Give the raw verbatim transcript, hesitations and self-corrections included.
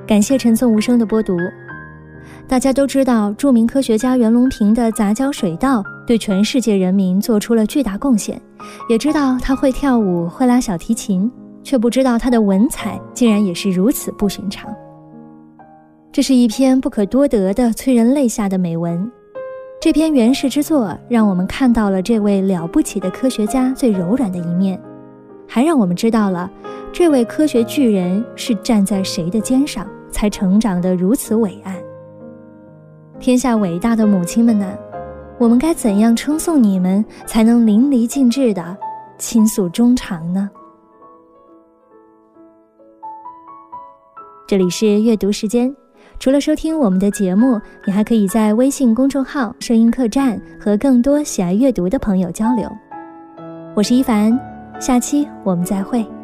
感谢陈颂无声的播读。大家都知道，著名科学家袁隆平的杂交水稻对全世界人民做出了巨大贡献，也知道他会跳舞，会拉小提琴，却不知道他的文采竟然也是如此不寻常。这是一篇不可多得的催人泪下的美文。这篇原始之作让我们看到了这位了不起的科学家最柔软的一面，还让我们知道了这位科学巨人是站在谁的肩上才成长得如此伟岸。天下伟大的母亲们啊，我们该怎样称颂你们才能淋漓尽致地倾诉衷肠呢？这里是阅读时间，除了收听我们的节目，你还可以在微信公众号声音客栈和更多喜爱阅读的朋友交流。我是一凡，下期我们再会。